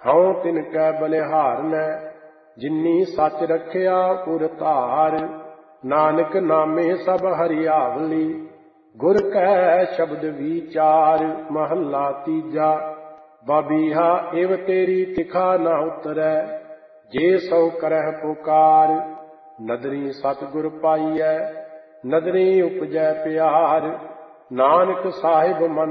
ਹਉ ਤਿਨ ਕੈ ਬਲਿਹਾਰਨੈ, ਜਿਨੀ ਸਚ ਰਖਿਆ ਪੁਰ ਧਾਰ। ਨਾਨਕ ਨਾਮੇ ਸਭ ਹਰਿਆਵਲੀ, ਗੁਰ ਕੈ ਸ਼ਬਦ ਵੀਚਾਰ। ਮਹੱਲਾ ਤੀਜਾ। ਬਬੀਹਾ ਇਵ ਤੇਰੀ ਤਿਖਾ ਨਾ ਉਤਰੈ, ਜੇ ਸੋ ਕਰਹਿ ਪੁਕਾਰ। ਨਦਰੀ ਸਤਿਗੁਰ ਪਾਈਐ, ਨਦਰੀ ਉਪਜੈ ਪਿਆਰ। ਨਾਨਕ ਸਾਹਿਬ ਮਨ